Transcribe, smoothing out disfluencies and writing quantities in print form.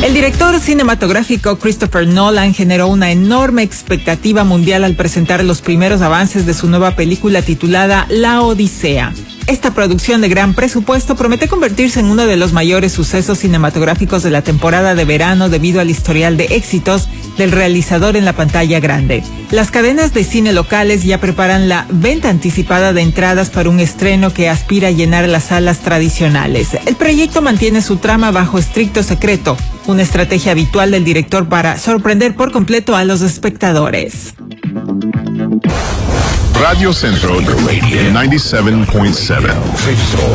El director cinematográfico Christopher Nolan generó una enorme expectativa mundial al presentar los primeros avances de su nueva película titulada La Odisea. Esta producción de gran presupuesto promete convertirse en uno de los mayores sucesos cinematográficos de la temporada de verano debido al historial de éxitos del realizador en la pantalla grande. Las cadenas de cine locales ya preparan la venta anticipada de entradas para un estreno que aspira a llenar las salas tradicionales. El proyecto mantiene su trama bajo estricto secreto, una estrategia habitual del director para sorprender por completo a los espectadores. Radio Centro 97.7.